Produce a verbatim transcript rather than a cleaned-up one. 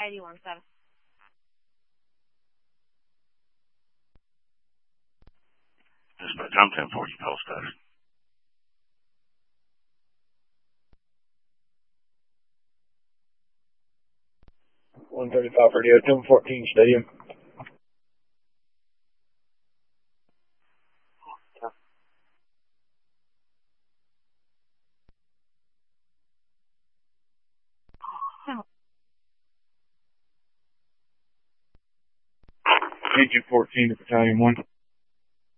eighty-one, seven. Dispatch, I'm ten forty Pell Station. one thirty-five radio, ten fourteen Stadium. Agent fourteen to Battalion one.